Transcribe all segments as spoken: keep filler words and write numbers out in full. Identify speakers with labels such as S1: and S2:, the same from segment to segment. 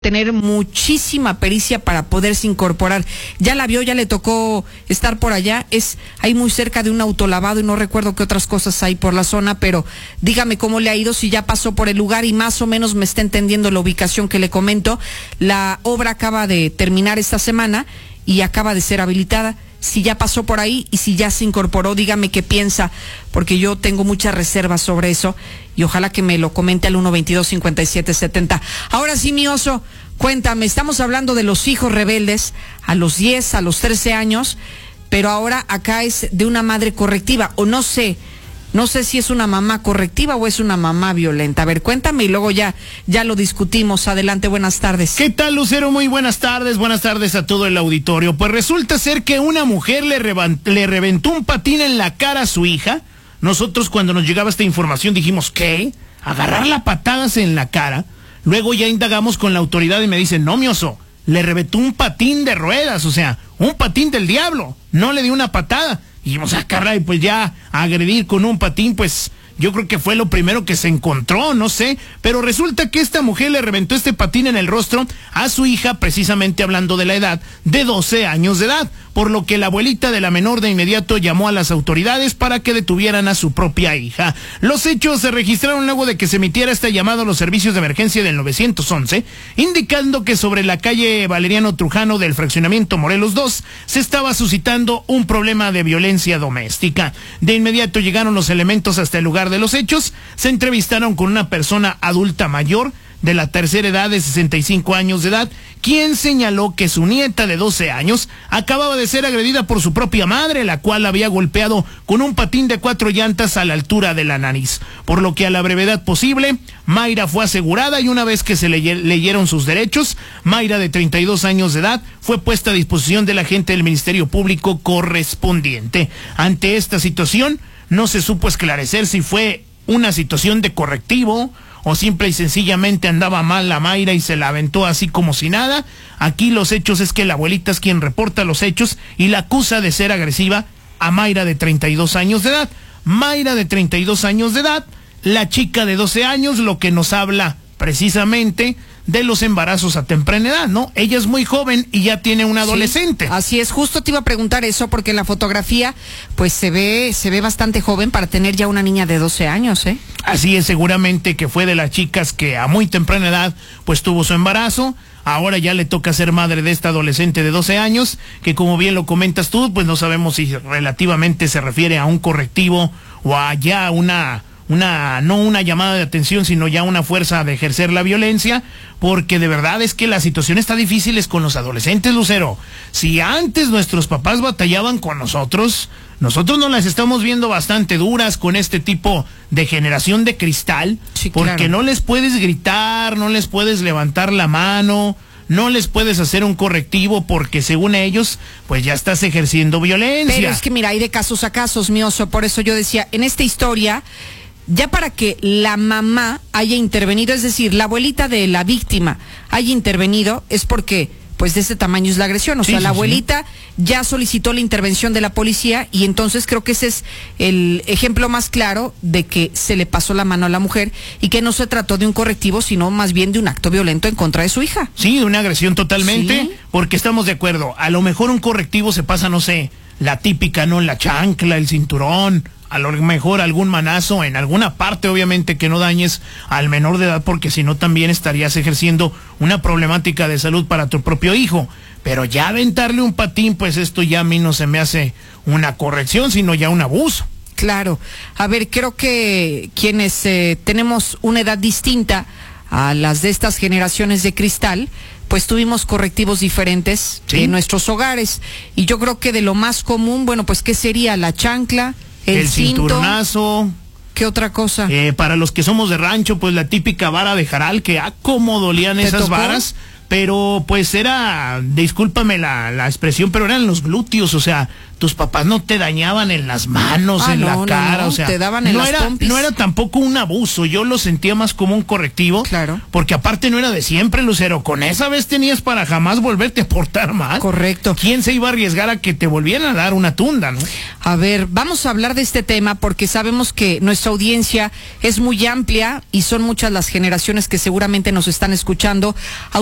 S1: tener muchísima pericia para poderse incorporar. Ya la vio, ya le tocó estar por allá, es ahí muy cerca de un autolavado y no recuerdo qué otras cosas hay por la zona, pero dígame cómo le ha ido, si ya pasó por el lugar y más o menos me está entendiendo la ubicación que le comento. La obra acaba de terminar esta semana y acaba de ser habilitada. Si ya pasó por ahí y si ya se incorporó, dígame qué piensa, porque yo tengo muchas reservas sobre eso y ojalá que me lo comente al uno veintidós cincuenta y siete setenta. Ahora sí, mi oso, cuéntame, estamos hablando de los hijos rebeldes a los diez, a los trece años, pero ahora acá es de una madre correctiva, o no sé, no sé si es una mamá correctiva o es una mamá violenta. A ver, cuéntame y luego ya, ya lo discutimos. Adelante, buenas tardes.
S2: ¿Qué tal, Lucero? Muy buenas tardes, buenas tardes a todo el auditorio. Pues resulta ser que una mujer le, revan- le reventó un patín en la cara a su hija. Nosotros cuando nos llegaba esta información dijimos, ¿qué? Agarrarla patadas en la cara. Luego ya indagamos con la autoridad y me dicen, no, mi oso, le reventó un patín de ruedas, o sea, un patín del diablo. No le dio una patada. Y vamos a caray, pues ya a agredir con un patín, pues yo creo que fue lo primero que se encontró, no sé, pero resulta que esta mujer le reventó este patín en el rostro a su hija, precisamente hablando de la edad, de doce años de edad, por lo que la abuelita de la menor de inmediato llamó a las autoridades para que detuvieran a su propia hija. Los hechos se registraron luego de que se emitiera este llamado a los servicios de emergencia del nueve once, indicando que sobre la calle Valeriano Trujano del fraccionamiento Morelos dos se estaba suscitando un problema de violencia doméstica. De inmediato llegaron los elementos hasta el lugar de los hechos, se entrevistaron con una persona adulta mayor de la tercera edad de sesenta y cinco años de edad, quien señaló que su nieta de doce años acababa de ser agredida por su propia madre, la cual la había golpeado con un patín de cuatro llantas a la altura de la nariz. Por lo que a la brevedad posible, Mayra fue asegurada y una vez que se le leyeron sus derechos, Mayra de treinta y dos años de edad fue puesta a disposición del agente del Ministerio Público correspondiente. Ante esta situación, no se supo esclarecer si fue una situación de correctivo o simple y sencillamente andaba mal la Mayra y se la aventó así como si nada. Aquí los hechos es que la abuelita es quien reporta los hechos y la acusa de ser agresiva a Mayra de treinta y dos años de edad. Mayra de treinta y dos años de edad, la chica de doce años, lo que nos habla precisamente de los embarazos a temprana edad, ¿no? Ella es muy joven y ya tiene un adolescente.
S1: Sí, así es, justo te iba a preguntar eso porque en la fotografía pues se ve se ve bastante joven para tener ya una niña de doce años, ¿eh?
S2: Así es, seguramente que fue de las chicas que a muy temprana edad pues tuvo su embarazo. Ahora ya le toca ser madre de esta adolescente de doce años, que como bien lo comentas tú, pues no sabemos si relativamente se refiere a un correctivo o a ya una... una no una llamada de atención, sino ya una fuerza de ejercer la violencia, porque de verdad es que la situación está difícil es con los adolescentes, Lucero. Si antes nuestros papás batallaban con nosotros, nosotros nos las estamos viendo bastante duras con este tipo de generación de cristal,
S1: sí,
S2: porque
S1: claro.
S2: No les puedes gritar, no les puedes levantar la mano, no les puedes hacer un correctivo porque según ellos, pues ya estás ejerciendo violencia.
S1: Pero es que mira, hay de casos a casos, mi oso, por eso yo decía, en esta historia, ya para que la mamá haya intervenido, es decir, la abuelita de la víctima haya intervenido, es porque pues de ese tamaño es la agresión, o
S2: sí,
S1: sea,
S2: sí,
S1: la abuelita
S2: sí.
S1: ya solicitó la intervención de la policía y entonces creo que ese es el ejemplo más claro de que se le pasó la mano a la mujer y que no se trató de un correctivo, sino más bien de un acto violento en contra de su hija.
S2: Sí, de una agresión totalmente,
S1: sí.
S2: Porque estamos de acuerdo, a lo mejor un correctivo se pasa, no sé, la típica, ¿no? La chancla, el cinturón, a lo mejor algún manazo en alguna parte, obviamente que no dañes al menor de edad, porque si no también estarías ejerciendo una problemática de salud para tu propio hijo. Pero ya aventarle un patín, pues esto ya a mí no se me hace una corrección, sino ya un abuso.
S1: Claro. A ver, creo que quienes eh, tenemos una edad distinta a las de estas generaciones de cristal, pues tuvimos correctivos diferentes
S2: ¿sí?
S1: en nuestros hogares. Y yo creo que de lo más común, bueno, pues ¿qué sería? La chancla, el,
S2: el
S1: cinto,
S2: cinturnazo.
S1: ¿Qué otra cosa?
S2: Eh, para los que somos de rancho, pues la típica vara de jaral, que a cómo dolían esas
S1: tocó?
S2: varas. Pero pues era, discúlpame la, la expresión, pero eran los glúteos, o sea, tus papás no te dañaban en las manos,
S1: ah,
S2: en
S1: no,
S2: la
S1: no,
S2: cara,
S1: no,
S2: o sea,
S1: te daban en
S2: no
S1: las
S2: era,
S1: pompis.
S2: no era tampoco un abuso, yo lo sentía más como un correctivo,
S1: claro,
S2: porque aparte no era de siempre, Lucero, con esa vez tenías para jamás volverte a portar mal.
S1: Correcto.
S2: ¿Quién se iba a arriesgar a que te volvieran a dar una tunda, no?
S1: A ver, vamos a hablar de este tema porque sabemos que nuestra audiencia es muy amplia y son muchas las generaciones que seguramente nos están escuchando. A usted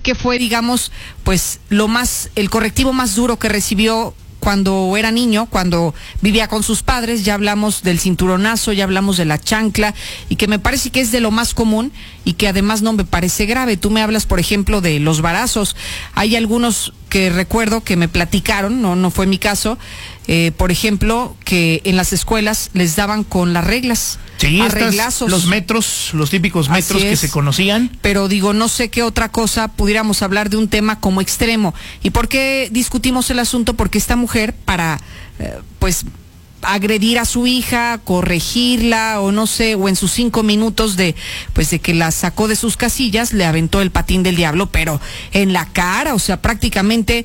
S1: qué fue, digamos, pues lo más, el correctivo más duro que recibió cuando era niño, cuando vivía con sus padres. Ya hablamos del cinturonazo, ya hablamos de la chancla, y que me parece que es de lo más común y que además no me parece grave. Tú me hablas, por ejemplo, de los varazos. Hay algunos que recuerdo que me platicaron, no, no fue mi caso, eh, por ejemplo, que en las escuelas les daban con las reglas.
S2: Sí, estas, los metros, los típicos metros que se conocían.
S1: Pero digo, no sé qué otra cosa pudiéramos hablar de un tema como extremo. ¿Y por qué discutimos el asunto? Porque esta mujer, para, eh, pues, agredir a su hija, corregirla, o no sé, o en sus cinco minutos de, pues, de que la sacó de sus casillas, le aventó el patín del diablo, pero en la cara, o sea, prácticamente...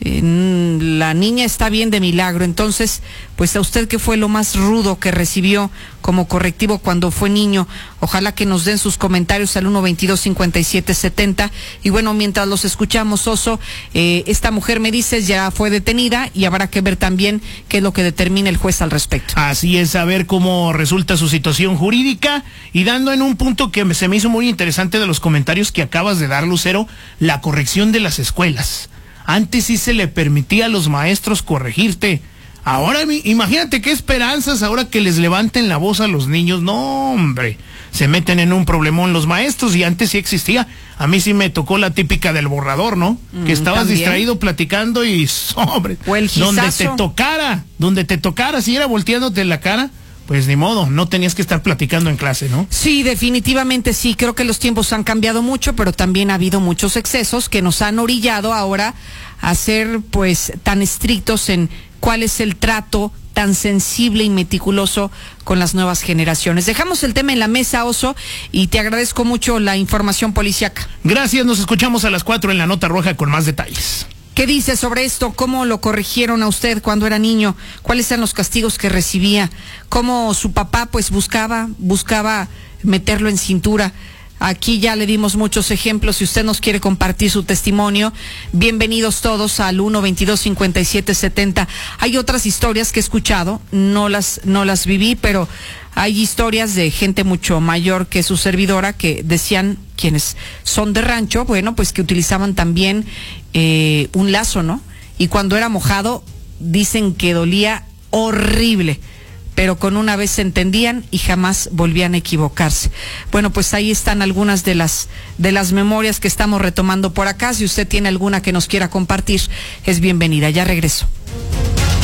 S1: Eh, la niña está bien de milagro. Entonces, pues a usted, ¿qué fue lo más rudo que recibió como correctivo cuando fue niño? Ojalá que nos den sus comentarios al uno veintidós cincuenta y siete setenta. Y bueno, mientras los escuchamos, Oso, eh, esta mujer, me dices, ya fue detenida, y habrá que ver también qué es lo que determina el juez al respecto.
S2: Así es, a ver cómo resulta su situación jurídica, y dando en un punto que se me hizo muy interesante de los comentarios que acabas de dar, Lucero, la corrección de las escuelas. Antes sí se le permitía a los maestros corregirte. Ahora, imagínate qué esperanzas ahora que les levanten la voz a los niños. No, hombre, se meten en un problemón los maestros, y antes sí existía. A mí sí me tocó la típica del borrador, ¿no? Mm, que estabas ¿también? distraído platicando y, hombre, donde te tocara, donde te tocara, si era volteándote la cara, pues ni modo, no tenías que estar platicando en clase, ¿no?
S1: Sí, definitivamente sí. Creo que los tiempos han cambiado mucho, pero también ha habido muchos excesos que nos han orillado ahora a ser, pues, tan estrictos en cuál es el trato tan sensible y meticuloso con las nuevas generaciones. Dejamos el tema en la mesa, Oso, y te agradezco mucho la información policíaca.
S2: Gracias, nos escuchamos a las cuatro en la Nota Roja con más detalles.
S1: ¿Qué dice sobre esto? ¿Cómo lo corrigieron a usted cuando era niño? ¿Cuáles eran los castigos que recibía? ¿Cómo su papá, pues, buscaba, buscaba meterlo en cintura? Aquí ya le dimos muchos ejemplos. Si usted nos quiere compartir su testimonio, bienvenidos todos al uno veintidós cincuenta y siete setenta. Hay otras historias que he escuchado, no las, no las viví, pero hay historias de gente mucho mayor que su servidora que decían, quienes son de rancho, bueno, pues que utilizaban también eh, un lazo, ¿no? Y cuando era mojado, dicen que dolía horrible, pero con una vez se entendían y jamás volvían a equivocarse. Bueno, pues ahí están algunas de las de las memorias que estamos retomando por acá. Si usted tiene alguna que nos quiera compartir, es bienvenida. Ya regreso.